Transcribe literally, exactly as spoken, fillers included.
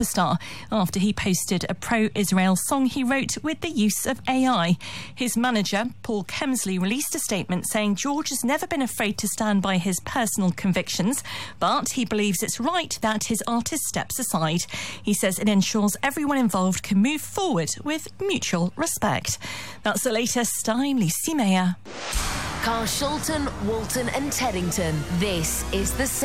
star after he posted a pro-Israel song he wrote with the use of A I. His manager, Paul Kemsley, released a statement saying George has never been afraid to stand by his personal convictions, but he believes it's right that his artist steps aside. He says it ensures everyone involved can move forward with mutual respect. That's the latest. I'm Lucy Mayer. Carshalton, Walton and Teddington. This is the